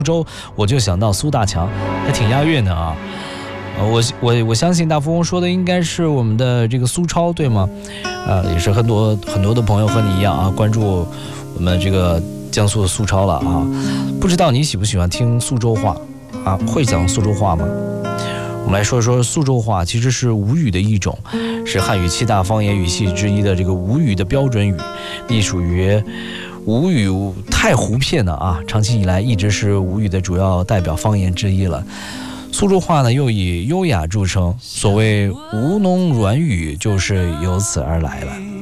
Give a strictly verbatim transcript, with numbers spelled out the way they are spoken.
州，我就想到苏大强，还挺押韵的啊。呃，我我我相信大富翁说的应该是我们的这个苏超，对吗？呃，也是很多很多的朋友和你一样啊，关注我们这个江苏的苏超了啊。不知道你喜不喜欢听苏州话啊？会讲苏州话吗？我们来说一说苏州话，其实是吴语的一种，是汉语七大方言语系之一的这个吴语的标准语，隶属于吴语太湖片的啊，长期以来一直是吴语的主要代表方言之一了。苏州话呢又以优雅著称，所谓吴侬软语就是由此而来了。